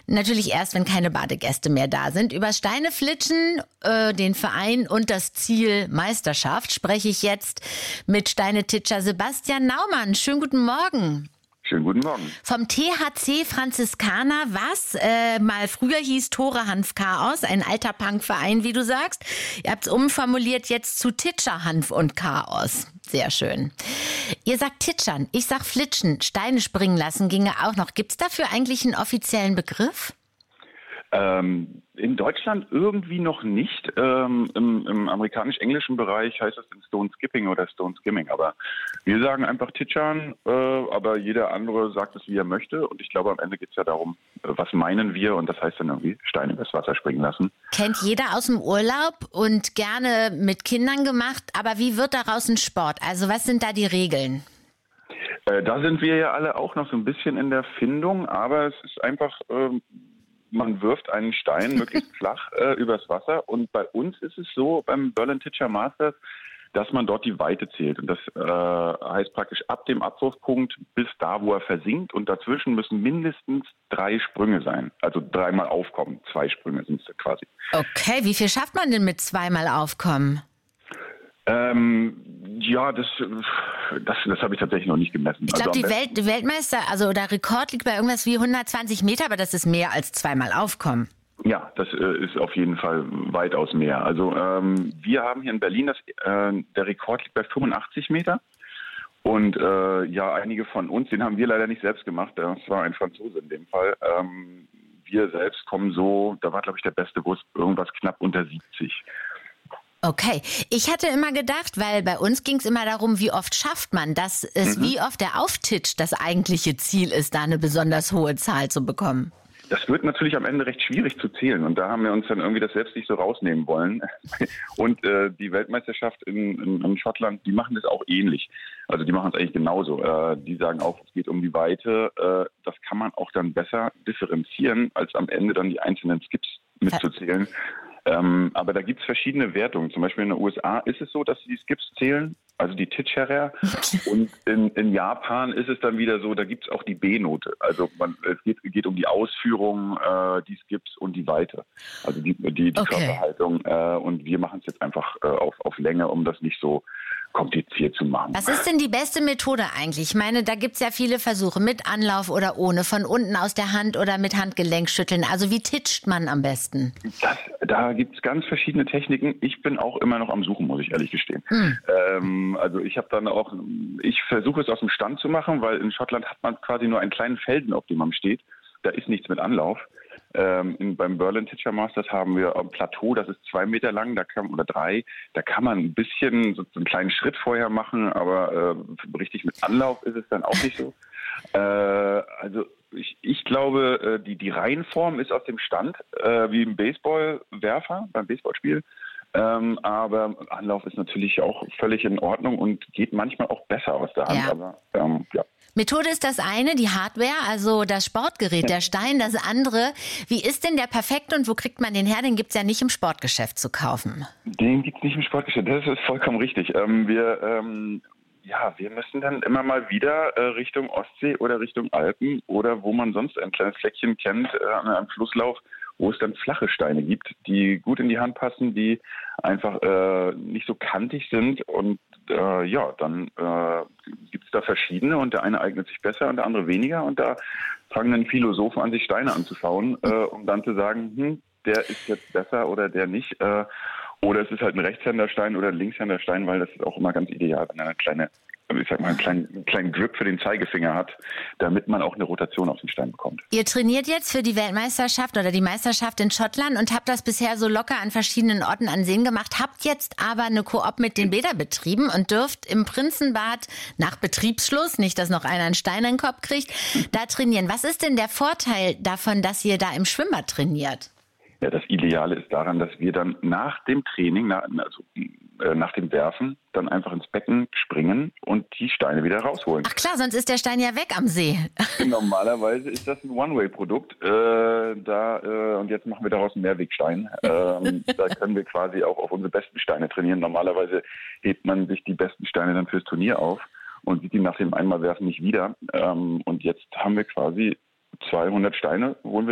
Natürlich erst, wenn keine Badegäste mehr da sind. Über Steineflitschen, den Verein und das Ziel Meisterschaft spreche ich jetzt mit Steinetitscher Sebastian Naumann. Schönen guten Morgen. Schönen guten Morgen. Vom THC Franziskaner, was mal früher hieß Tore Hanf Chaos, ein alter Punkverein, wie du sagst. Ihr habt es umformuliert jetzt zu Titscher Hanf und Chaos. Sehr schön. Ihr sagt Titschern, ich sag Flitschen, Steine springen lassen ginge auch noch. Gibt's dafür eigentlich einen offiziellen Begriff? In Deutschland irgendwie noch nicht. Im amerikanisch-englischen Bereich heißt es Stone Skipping oder Stone Skimming. Aber wir sagen einfach Titschern, aber jeder andere sagt es, wie er möchte. Und ich glaube, am Ende geht es ja darum, was meinen wir? Und das heißt dann irgendwie Steine übers Wasser springen lassen. Kennt jeder aus dem Urlaub und gerne mit Kindern gemacht. Aber wie wird daraus ein Sport? Also was sind da die Regeln? Da sind wir ja alle auch noch so ein bisschen in der Findung. Aber es ist einfach... Man wirft einen Stein möglichst flach übers Wasser und bei uns ist es so, beim Berlin Titscher Masters, dass man dort die Weite zählt und das heißt praktisch ab dem Abwurfpunkt bis da, wo er versinkt und dazwischen müssen mindestens 3 Sprünge sein, also 3-mal Aufkommen, 2 Sprünge sind es quasi. Okay, wie viel schafft man denn mit 2-mal Aufkommen? Ja, das habe ich tatsächlich noch nicht gemessen. Ich glaube, die Weltmeister, also der Rekord liegt bei irgendwas wie 120 Meter, aber das ist mehr als 2-mal Aufkommen. Ja, das ist auf jeden Fall weitaus mehr. Also wir haben hier in Berlin, der Rekord liegt bei 85 Meter. Und einige von uns, den haben wir leider nicht selbst gemacht. Das war ein Franzose in dem Fall. Wir selbst kommen so, da war glaube ich der beste Wurf irgendwas knapp unter 70. Okay, ich hatte immer gedacht, weil bei uns ging es immer darum, wie oft schafft man, dass es wie oft der Auftitscht das eigentliche Ziel ist, da eine besonders hohe Zahl zu bekommen. Das wird natürlich am Ende recht schwierig zu zählen und da haben wir uns dann irgendwie das selbst nicht so rausnehmen wollen. Und die Weltmeisterschaft in Schottland, die machen das auch ähnlich. Also die machen es eigentlich genauso. Die sagen auch, es geht um die Weite. Das kann man auch dann besser differenzieren, als am Ende dann die einzelnen Skips mitzuzählen. Aber da gibt es verschiedene Wertungen. Zum Beispiel in den USA ist es so, dass sie die Skips zählen, also die Titscherer. Und in Japan ist es dann wieder so, da gibt es auch die B-Note. Also es geht um die Ausführung, die Skips und die Weite. Also die Körperhaltung. Und wir machen es jetzt einfach auf Länge, um das nicht so kompliziert zu machen. Was ist denn die beste Methode eigentlich? Ich meine, da gibt es ja viele Versuche, mit Anlauf oder ohne, von unten aus der Hand oder mit Handgelenk schütteln. Also wie titscht man am besten? Da gibt es ganz verschiedene Techniken. Ich bin auch immer noch am Suchen, muss ich ehrlich gestehen. Also ich versuche es aus dem Stand zu machen, weil in Schottland hat man quasi nur einen kleinen Felsen, auf dem man steht. Da ist nichts mit Anlauf. Beim Berlin Titscher Masters haben wir ein Plateau, das ist 2 Meter lang, oder 3. Da kann man ein bisschen so einen kleinen Schritt vorher machen, aber richtig mit Anlauf ist es dann auch nicht so. Also ich glaube, die Reihenform ist aus dem Stand, wie im beim Baseballspiel. Aber Anlauf ist natürlich auch völlig in Ordnung und geht manchmal auch besser aus der Hand. Ja. Aber ja. Methode ist das eine, die Hardware, also das Sportgerät, der Stein, das andere. Wie ist denn der perfekte und wo kriegt man den her? Den gibt's ja nicht im Sportgeschäft zu kaufen. Den gibt's nicht im Sportgeschäft, das ist vollkommen richtig. Wir müssen dann immer mal wieder Richtung Ostsee oder Richtung Alpen oder wo man sonst ein kleines Fleckchen kennt, an einem Flusslauf, wo es dann flache Steine gibt, die gut in die Hand passen, die einfach nicht so kantig sind und dann gibt es da verschiedene und der eine eignet sich besser und der andere weniger und da fangen dann Philosophen an, sich Steine anzuschauen, um dann zu sagen, der ist jetzt besser oder der nicht. Oder es ist halt ein Rechtshänderstein oder ein Linkshänderstein, weil das ist auch immer ganz ideal, wenn er einen kleinen Grip für den Zeigefinger hat, damit man auch eine Rotation auf den Stein bekommt. Ihr trainiert jetzt für die Weltmeisterschaft oder die Meisterschaft in Schottland und habt das bisher so locker an verschiedenen Orten an Seen gemacht, habt jetzt aber eine Koop mit den Bäderbetrieben und dürft im Prinzenbad nach Betriebsschluss, nicht, dass noch einer einen Stein in den Kopf kriegt, da trainieren. Was ist denn der Vorteil davon, dass ihr da im Schwimmbad trainiert? Ja, das Ideale ist daran, dass wir dann nach dem Training, nach dem Werfen, dann einfach ins Becken springen und die Steine wieder rausholen. Ach klar, sonst ist der Stein ja weg am See. Normalerweise ist das ein One-Way-Produkt. Und jetzt machen wir daraus einen Mehrwegstein. Da können wir quasi auch auf unsere besten Steine trainieren. Normalerweise hebt man sich die besten Steine dann fürs Turnier auf und sieht die nach dem Einmalwerfen nicht wieder. Und jetzt haben wir quasi 200 Steine, holen wir